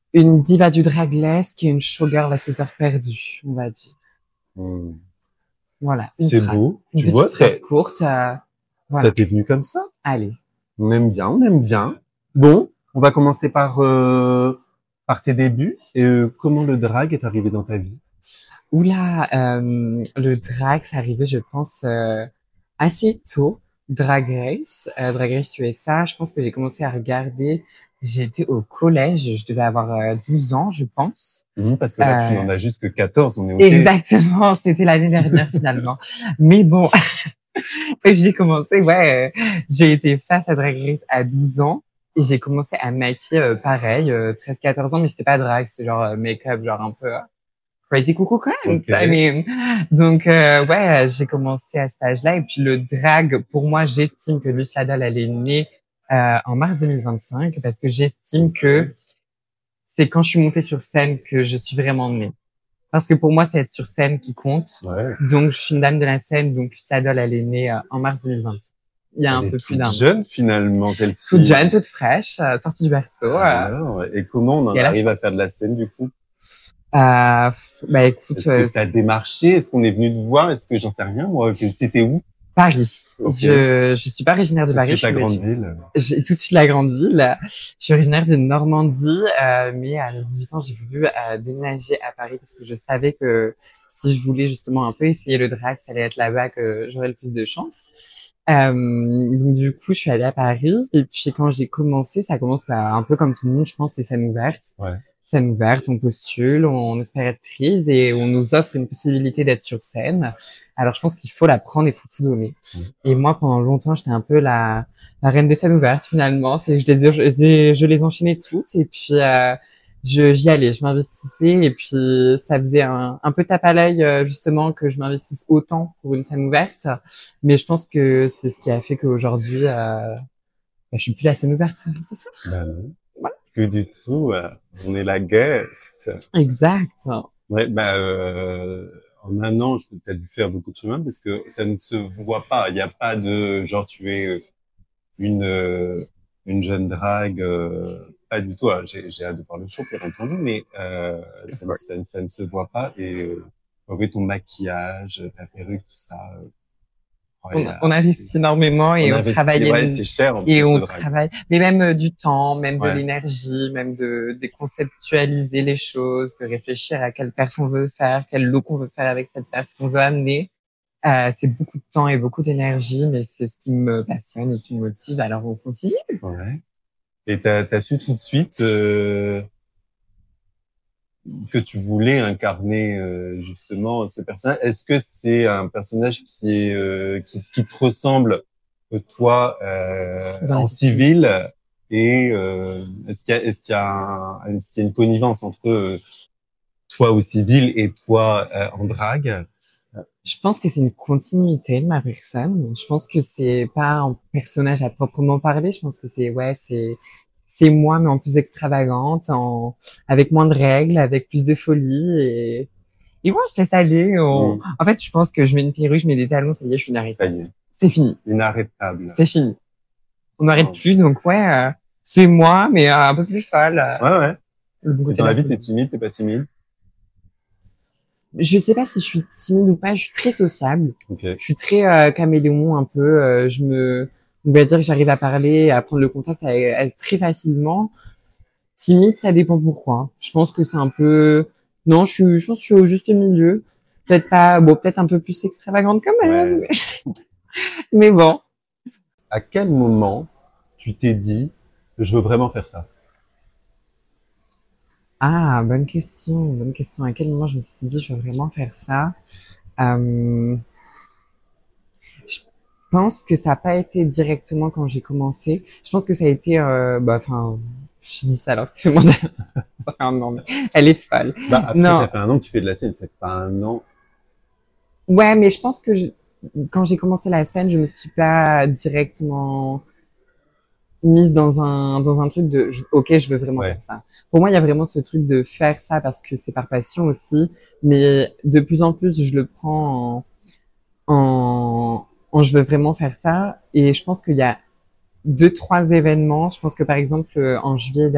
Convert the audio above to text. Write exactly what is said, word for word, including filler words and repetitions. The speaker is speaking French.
une diva du dragless qui est une showgirl à ses heures perdues, on va dire. Hmm. Voilà, une C'est phrase. beau. Une Tu petite vois, phrase t'es- courte. euh, ça voilà. t'est venu comme ça. Allez. On aime bien, on aime bien. Bon, on va commencer par euh, par tes débuts. Et euh, comment le drag est arrivé dans ta vie? Oula, euh, le drag, c'est arrivé, je pense, euh, assez tôt. Drag Race, euh, Drag Race U S A, je pense que j'ai commencé à regarder, j'étais au collège, je devais avoir euh, douze ans, je pense. Mhm, parce que là, tu Euh, n'en as juste que quatorze, on est OK. exactement, c'était l'année dernière finalement. Mais bon, j'ai commencé, ouais, euh, j'ai été face à Drag Race à douze ans et j'ai commencé à me maquiller euh, pareil, euh, treize quatorze ans, mais c'était pas drag, c'était genre euh, make-up, genre un peu... euh, Crazy Cuckoo Cans, OK. I mean. Donc, euh, ouais, j'ai commencé à cet âge-là. Et puis, le drag, pour moi, j'estime que Luce Ladal, elle est née euh, en mars deux mille vingt-cinq parce que j'estime que c'est quand je suis montée sur scène que je suis vraiment née. Parce que pour moi, c'est être sur scène qui compte. Ouais. Donc, je suis une dame de la scène. Donc, Luce Ladal, elle est née euh, en mars deux mille vingt-cinq. Il y a Elle un est peu plus toute d'un an. jeune finalement, Toute celle-ci. jeune, toute fraîche, euh, sortie du berceau. Euh, Alors, et comment on en et elle a arrive à faire de la scène du coup? Euh, bah écoute, Est-ce que euh, tu as démarché? Est-ce qu'on est venu te voir? Est-ce que j'en sais rien moi? Que c'était où? Paris. Ok. Je je suis pas originaire de Tout de Paris, suite je la suis grande origi- ville. j'ai tout de suite la grande ville. Je suis originaire de Normandie, euh, mais à dix-huit ans, j'ai voulu euh, déménager à Paris parce que je savais que si je voulais justement un peu essayer le drag, ça allait être là-bas que j'aurais le plus de chance. Euh, donc du coup, je suis allée à Paris et puis quand j'ai commencé, ça commence bah, un peu comme tout le monde, je pense, les scènes ouvertes. Ouais. Scène ouverte, on postule, on espère être prise et on nous offre une possibilité d'être sur scène. Alors je pense qu'il faut la prendre, il faut tout donner. Mmh. Et moi, pendant longtemps, j'étais un peu la, la reine des scènes ouvertes finalement. C'est, je les, je, je les enchaînais toutes et puis euh, je, j'y allais, je m'investissais et puis ça faisait un, un peu tape à l'œil euh, justement que je m'investisse autant pour une scène ouverte. Mais je pense que c'est ce qui a fait qu'aujourd'hui, euh, bah, je suis plus la scène ouverte ce soir. Bah non. Voilà. Plus du tout. euh, On est la guest. Exact. Ouais, bah euh, en un an, je t'as dû faire beaucoup de chemin parce que ça ne se voit pas. Il n'y a pas de genre tu es une euh, une jeune drague, euh, pas du tout. Alors, J'ai j'ai hâte de voir le show, bien entendu, mais euh, Of ça, ne, ça, course. ne ça ne se voit pas. Et euh, oui, ton maquillage, ta perruque, tout ça, euh, On, incroyable. on investit énormément On et on investit, travaille ouais, éno- c'est cher en et plus on le drag. travaille, mais même euh, du temps, même de Ouais, l'énergie, même de, de conceptualiser les choses, de réfléchir à quelle perf on veut faire, quel look on veut faire avec cette perf, ce qu'on veut amener. Euh, c'est beaucoup de temps et beaucoup d'énergie, mais c'est ce qui me passionne et qui me motive. Alors on continue. ouais. Et t'as t'as su tout de suite euh, que tu voulais incarner euh, justement ce personnage. Est-ce que c'est un personnage qui est euh, qui, qui te ressemble euh, toi euh, Dans la en vie de tous les civil et euh, est-ce qu'il y a est-ce qu'il y a un, est-ce qu'il y a une connivence entre euh, toi au civil et toi euh, en drague? Je pense que c'est une continuité de ma personne. Je pense que c'est pas un personnage à proprement parler. Je pense que c'est, ouais, c'est, c'est moi, mais en plus extravagante, en, avec moins de règles, avec plus de folie et, et ouais, je laisse aller. On- Hmm, En fait, je pense que je mets une perruque, je mets des talons, ça y est, je suis ça inarrêtable. y est, C'est fini. inarrêtable. C'est fini. On n'arrête Oh. plus, donc ouais, euh, c'est moi, mais euh, un peu plus folle. euh, Ouais, ouais. le bon Et côté dans de la la vie, t'es folie. timide, t'es pas timide? Je sais pas si je suis timide ou pas, je suis très sociable. Ok. Je suis très euh, caméléon un peu. euh, je me, on va dire que j'arrive à parler, à prendre le contact avec elle très facilement. Timide, ça dépend pourquoi. Je pense que c'est un peu, non, je suis, je pense que je suis au juste milieu. Peut-être pas, bon, peut-être un peu plus extravagante quand même. Ouais. Mais bon. À quel moment tu t'es dit, je veux vraiment faire ça? Ah, bonne question, bonne question. À quel moment je me suis dit, je veux vraiment faire ça? Euh, je pense que ça n'a pas été directement quand j'ai commencé. Je pense que ça a été, euh, bah, enfin, je dis ça alors que ça fait moins d'un- ça fait un an, mais elle est folle. Bah après, Non, ça fait un an que tu fais de la scène, ça fait pas un an. ouais, mais je pense que je- quand j'ai commencé la scène, je me suis pas directement mise dans un dans un truc de je- ok, je veux vraiment Ouais. faire ça. Pour moi, il y a vraiment ce truc de faire ça parce que c'est par passion aussi, mais de plus en plus, je le prends en en, en je veux vraiment faire ça et je pense qu'il y a deux trois événements. Je pense que par exemple euh, en juillet